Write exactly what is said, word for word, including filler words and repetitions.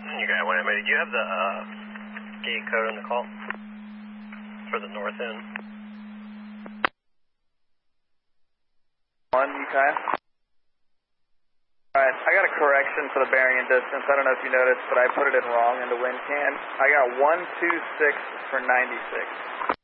You got one. Do you have the uh, gate code on the call for the north end? One, you can. Alright, I got a correction for the bearing and distance. I don't know if you noticed, but I put it in wrong in the wind can. I got one two six for ninety-six.